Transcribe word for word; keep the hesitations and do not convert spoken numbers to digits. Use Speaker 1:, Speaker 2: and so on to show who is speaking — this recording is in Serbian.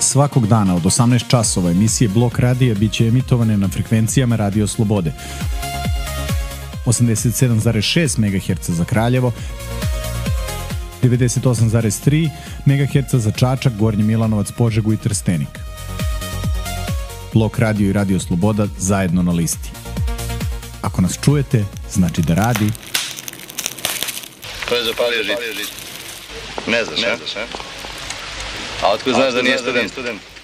Speaker 1: Svakog dana od osamnaest časova emisije Blok radija biće emitovane na frekvencijama Radio Slobode. osamdeset sedam zarez šest megaherca za Kraljevo, devedeset osam zarez tri megaherca za Čačak, Gornji Milanovac, Požegu i Trstenik. Blok radio i Radio Sloboda zajedno na listi. Ako nas čujete, znači da radi.
Speaker 2: Ko je zapalio žito? Ne znaš, a? A otkud znaš da nije student?